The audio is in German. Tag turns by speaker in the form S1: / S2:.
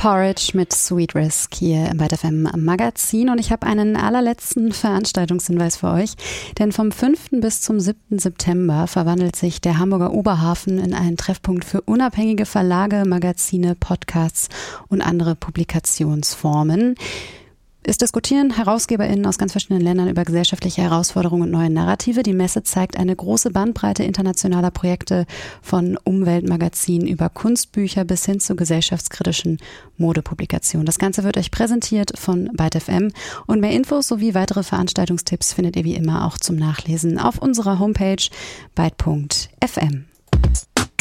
S1: Porridge mit Sweet Risk hier im Byte FM Magazin und ich habe einen allerletzten Veranstaltungshinweis für euch, denn vom 5. bis zum 7. September verwandelt sich der Hamburger Oberhafen in einen Treffpunkt für unabhängige Verlage, Magazine, Podcasts und andere Publikationsformen. Es diskutieren HerausgeberInnen aus ganz verschiedenen Ländern über gesellschaftliche Herausforderungen und neue Narrative. Die Messe zeigt eine große Bandbreite internationaler Projekte von Umweltmagazinen über Kunstbücher bis hin zu gesellschaftskritischen Modepublikationen. Das Ganze wird euch präsentiert von Byte FM und mehr Infos sowie weitere Veranstaltungstipps findet ihr wie immer auch zum Nachlesen auf unserer Homepage byte.fm.